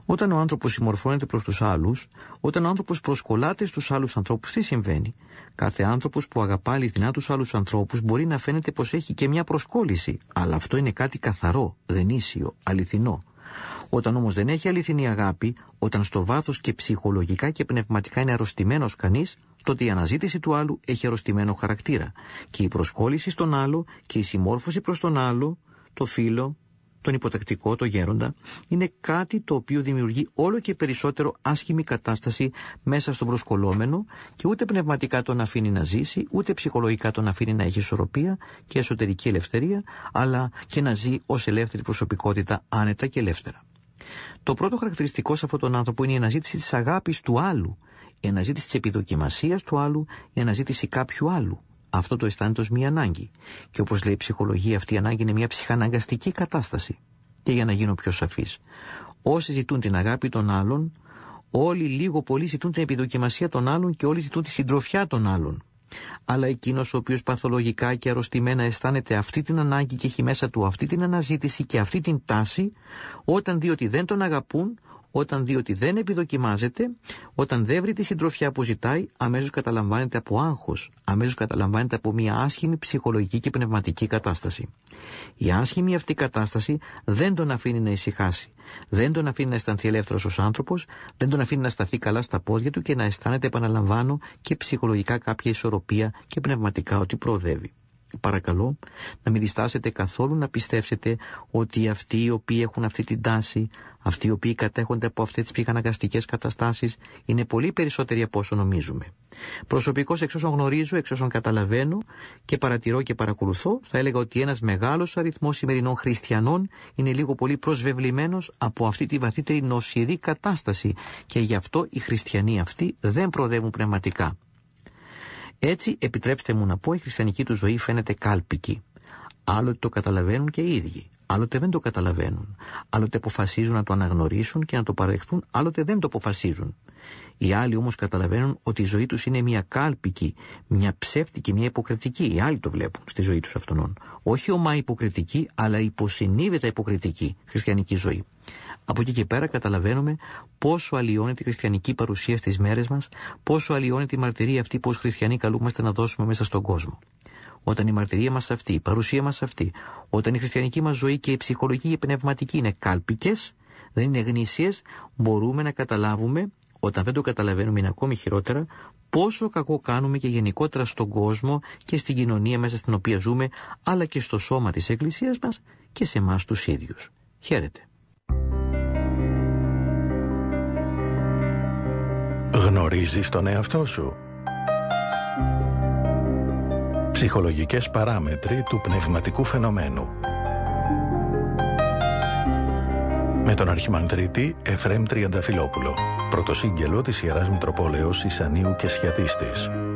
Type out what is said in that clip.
Όταν ο άνθρωπος συμμορφώνεται προς τους άλλους, όταν ο άνθρωπος προσκολάται στους άλλους ανθρώπους, τι συμβαίνει? Κάθε άνθρωπος που αγαπά αληθινά τους άλλους ανθρώπους μπορεί να φαίνεται πως έχει και μια προσκόλληση, αλλά αυτό είναι κάτι καθαρό, γνήσιο, αληθινό. Όταν όμως δεν έχει αληθινή αγάπη, όταν στο βάθος και ψυχολογικά και πνευματικά είναι αρρωστημένος κανείς, τότε η αναζήτηση του άλλου έχει αρρωστημένο χαρακτήρα. Και η προσκόλληση στον άλλο και η συμμόρφωση προς τον άλλο, το φίλο, τον υποτακτικό, το γέροντα, είναι κάτι το οποίο δημιουργεί όλο και περισσότερο άσχημη κατάσταση μέσα στον προσκολλόμενο και ούτε πνευματικά τον αφήνει να ζήσει, ούτε ψυχολογικά τον αφήνει να έχει ισορροπία και εσωτερική ελευθερία, αλλά και να ζει ως ελεύθερη προσωπικότητα άνετα και ελεύθερα. Το πρώτο χαρακτηριστικό σε αυτόν τον άνθρωπο είναι η αναζήτηση της αγάπης του άλλου, η αναζήτηση της επιδοκιμασίας του άλλου, η αναζήτηση κάποιου άλλου. Αυτό το αισθάνεται ως μία ανάγκη. Και όπως λέει η ψυχολογία, αυτή η ανάγκη είναι μια ψυχαναγκαστική κατάσταση. Και για να γίνω πιο σαφής, όσοι ζητούν την αγάπη των άλλων, όλοι λίγο πολύ ζητούν την επιδοκιμασία των άλλων και όλοι ζητούν τη συντροφιά των άλλων. Αλλά εκείνος ο οποίος παθολογικά και αρρωστημένα αισθάνεται αυτή την ανάγκη και έχει μέσα του αυτή την αναζήτηση και αυτή την τάση, όταν δει ότι δεν τον αγαπούν, όταν δει ότι δεν επιδοκιμάζεται, όταν δεν βρει τη συντροφιά που ζητάει, αμέσως καταλαμβάνεται από άγχος, αμέσως καταλαμβάνεται από μια άσχημη ψυχολογική και πνευματική κατάσταση. Η άσχημη αυτή κατάσταση δεν τον αφήνει να ησυχάσει, δεν τον αφήνει να αισθανθεί ελεύθερος ως άνθρωπος, δεν τον αφήνει να σταθεί καλά στα πόδια του και να αισθάνεται, επαναλαμβάνω, και ψυχολογικά κάποια ισορροπία και πνευματικά ότι προοδεύει. Παρακαλώ να μην διστάσετε καθόλου να πιστέψετε ότι αυτοί οι οποίοι έχουν αυτή την τάση, αυτοί οι οποίοι κατέχονται από αυτές τις ψυχαναγκαστικές καταστάσεις, είναι πολύ περισσότεροι από όσο νομίζουμε. Προσωπικώς, εξ όσων γνωρίζω, εξ όσων καταλαβαίνω και παρατηρώ και παρακολουθώ, θα έλεγα ότι ένας μεγάλος αριθμός σημερινών χριστιανών είναι λίγο πολύ προσβεβλημένος από αυτή τη βαθύτερη νοσηρή κατάσταση και γι' αυτό οι χριστιανοί αυτοί δεν προοδεύουν πνευματικά. Έτσι, επιτρέψτε μου να πω, η χριστιανική του ζωή φαίνεται κάλπικη. Άλλοτε το καταλαβαίνουν και οι ίδιοι, άλλοτε δεν το καταλαβαίνουν. Άλλοτε αποφασίζουν να το αναγνωρίσουν και να το παραδεχτούν, άλλοτε δεν το αποφασίζουν. Οι άλλοι όμως καταλαβαίνουν ότι η ζωή τους είναι μια κάλπικη, μια ψεύτικη, μια υποκριτική. Οι άλλοι το βλέπουν στη ζωή τους αυτόν. Όχι ομά υποκριτική, αλλά υποσυνείδητα υποκριτική χριστιανική ζωή. Από εκεί και πέρα καταλαβαίνουμε πόσο αλλοιώνεται η χριστιανική παρουσία στις μέρες μας, πόσο αλλοιώνεται η μαρτυρία αυτή που ως χριστιανοί καλούμαστε να δώσουμε μέσα στον κόσμο. Όταν η μαρτυρία μας αυτή, η παρουσία μας αυτή, όταν η χριστιανική μας ζωή και η ψυχολογική και η πνευματική είναι κάλπικες, δεν είναι γνήσιες, μπορούμε να καταλάβουμε, όταν δεν το καταλαβαίνουμε είναι ακόμη χειρότερα, πόσο κακό κάνουμε και γενικότερα στον κόσμο και στην κοινωνία μέσα στην οποία ζούμε, αλλά και στο σώμα της Εκκλησίας μας και σε εμάς τους ίδιους. Χαίρετε. Γνωρίζεις τον εαυτό σου? Ψυχολογικές παράμετροι του πνευματικού φαινομένου. Με τον Αρχιμανδρίτη Εφραίμ Τριανταφυλόπουλο, πρωτοσύγγελο της Ιεράς Μητροπόλεως Ισανίου και Σιατίστης.